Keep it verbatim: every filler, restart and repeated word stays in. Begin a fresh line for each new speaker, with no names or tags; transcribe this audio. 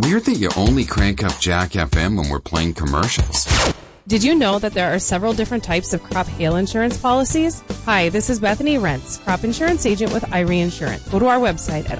Weird that you only crank up Jack F M when we're playing commercials.
Did you know that there are several different types of crop hail insurance policies? Hi, this is Bethany Rentz, crop insurance agent with Irie Insurance. Go to our website at